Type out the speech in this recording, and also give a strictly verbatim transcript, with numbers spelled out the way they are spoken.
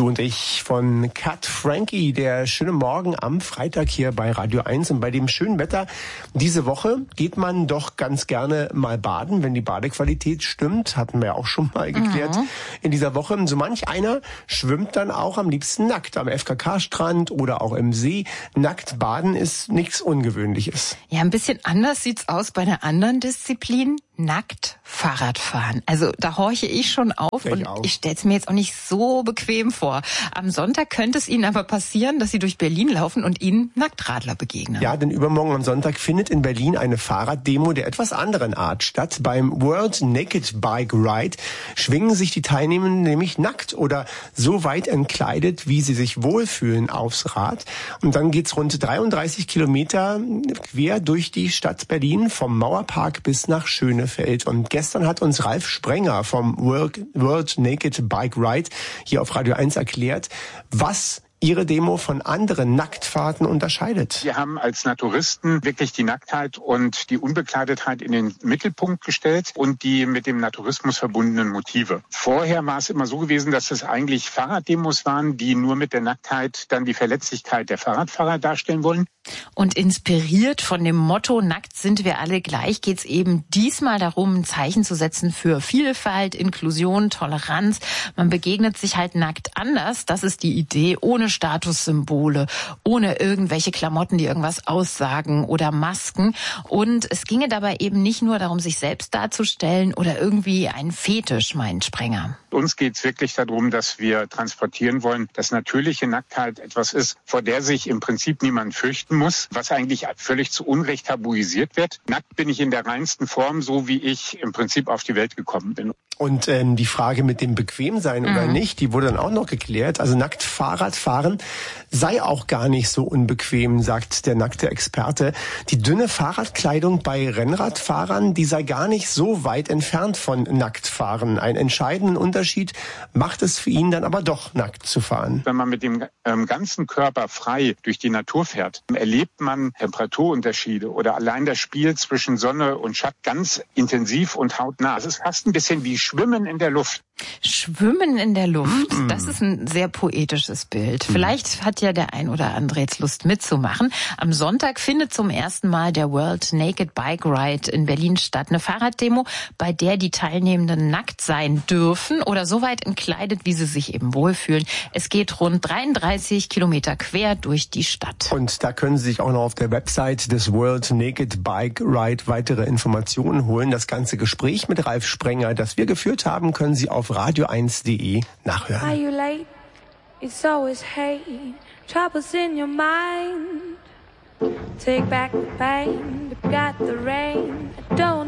Du und ich von Cat Frankie, der schöne Morgen am Freitag hier bei Radio eins. Und bei dem schönen Wetter diese Woche geht man doch ganz gerne mal baden, wenn die Badequalität stimmt. Hatten wir ja auch schon mal geklärt mhm. in dieser Woche. So manch einer schwimmt dann auch am liebsten nackt am F K K-Strand oder auch im See. Nackt baden ist nichts Ungewöhnliches. Ja, ein bisschen anders sieht's aus bei einer anderen Disziplin. Nackt Fahrradfahren. Also da horche ich schon auf ich und auch. ich stelle es mir jetzt auch nicht so bequem vor. Am Sonntag könnte es Ihnen aber passieren, dass Sie durch Berlin laufen und Ihnen Nacktradler begegnen. Ja, denn übermorgen am Sonntag findet in Berlin eine Fahrraddemo der etwas anderen Art statt. Beim World Naked Bike Ride schwingen sich die Teilnehmenden nämlich nackt oder so weit entkleidet, wie sie sich wohlfühlen, aufs Rad. Und dann geht's rund dreiunddreißig Kilometer quer durch die Stadt Berlin, vom Mauerpark bis nach Schönefeld. Und gestern hat uns Ralf Sprenger vom World, World Naked Bike Ride hier auf Radio eins erklärt, was Ihre Demo von anderen Nacktfahrten unterscheidet. Wir haben als Naturisten wirklich die Nacktheit und die Unbekleidetheit in den Mittelpunkt gestellt und die mit dem Naturismus verbundenen Motive. Vorher war es immer so gewesen, dass es eigentlich Fahrraddemos waren, die nur mit der Nacktheit dann die Verletzlichkeit der Fahrradfahrer darstellen wollen. Und inspiriert von dem Motto "Nackt sind wir alle gleich" geht es eben diesmal darum, ein Zeichen zu setzen für Vielfalt, Inklusion, Toleranz. Man begegnet sich halt nackt anders. Das ist die Idee, ohne Statussymbole, ohne irgendwelche Klamotten, die irgendwas aussagen oder Masken. Und es ginge dabei eben nicht nur darum, sich selbst darzustellen oder irgendwie ein Fetisch, meint Sprenger. Uns geht es wirklich darum, dass wir transportieren wollen, dass natürliche Nacktheit etwas ist, vor der sich im Prinzip niemand fürchten muss, was eigentlich völlig zu Unrecht tabuisiert wird. Nackt bin ich in der reinsten Form, so wie ich im Prinzip auf die Welt gekommen bin. Und ähm, die Frage mit dem Bequemsein mhm. oder nicht, die wurde dann auch noch geklärt. Also nackt Fahrrad fahren sei auch gar nicht so unbequem, sagt der nackte Experte. Die dünne Fahrradkleidung bei Rennradfahrern, die sei gar nicht so weit entfernt von Nacktfahren. Einen entscheidenden Unterschied macht es für ihn dann aber doch, nackt zu fahren. Wenn man mit dem ähm, ganzen Körper frei durch die Natur fährt, erlebt man Temperaturunterschiede oder allein das Spiel zwischen Sonne und Schatten ganz intensiv und hautnah. Es ist fast ein bisschen wie Schwimmen in der Luft. Schwimmen in der Luft, das ist ein sehr poetisches Bild. Vielleicht hat ja der ein oder andere jetzt Lust mitzumachen. Am Sonntag findet zum ersten Mal der World Naked Bike Ride in Berlin statt. Eine Fahrraddemo, bei der die Teilnehmenden nackt sein dürfen oder so weit entkleidet, wie sie sich eben wohlfühlen. Es geht rund dreiunddreißig Kilometer quer durch die Stadt. Und da können Sie sich auch noch auf der Website des World Naked Bike Ride weitere Informationen holen. Das ganze Gespräch mit Ralf Sprenger, das wir geführt haben, können Sie auf radio eins punkt de nachhören. Are you late? It's always hate. Troubles in your mind. Take back the pain, but got the rain. Don't